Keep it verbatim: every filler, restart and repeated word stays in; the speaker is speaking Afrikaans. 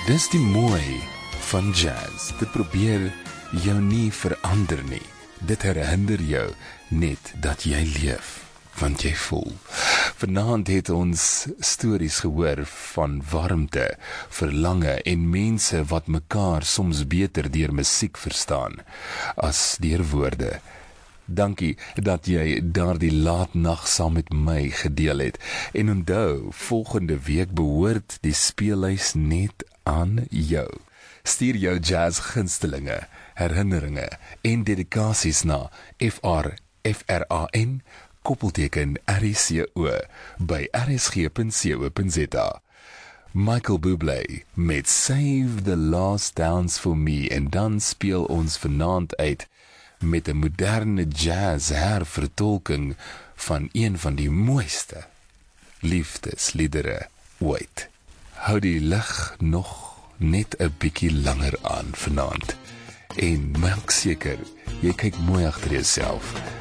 Dis die mooi van jazz. Dit probeer jou nie verander nie. Dit herinner jou net dat jy leef, want jy voel. Vanaand het ons stories gehoor van warmte, verlange en mense wat mekaar soms beter deur musiek verstaan as deur woorde. Dankie dat jy daardie laatnag saam met my gedeel het. En onthou, volgende week behoort die speellys net aan jou. Stuur jou jazz gunstelinge, herinneringe en dedikasies na F R F R A N koppelteken R I C O by r s g punt co punt z a. Michael Bublé met Save the Last Dance for Me, en dan speel ons vanaand uit met 'n moderne jazz hervertolking van een van die mooiste liefdesliedere ooit. Hou die lig nog net 'n bietjie langer aan vanaand en maak seker jy kyk mooi agter jouself.